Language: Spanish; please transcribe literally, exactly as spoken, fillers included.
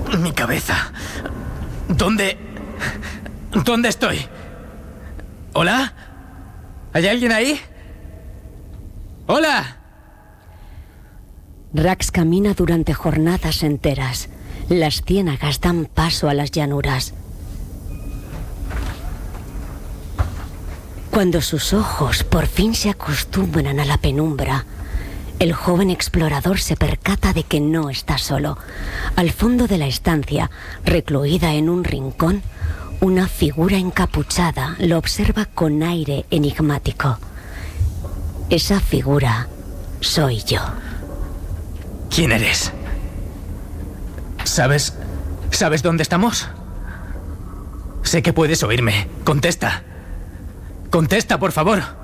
Mi cabeza. ¿Dónde... ¿Dónde estoy? ¿Hola? ¿Hay alguien ahí? ¡Hola! Rax camina durante jornadas enteras. Las ciénagas dan paso a las llanuras. Cuando sus ojos por fin se acostumbran a la penumbra, el joven explorador se percata de que no está solo. Al fondo de la estancia, recluida en un rincón, una figura encapuchada lo observa con aire enigmático. Esa figura soy yo. ¿Quién eres? ¿Sabes? ¿Sabes dónde estamos? Sé que puedes oírme. Contesta. Contesta, por favor.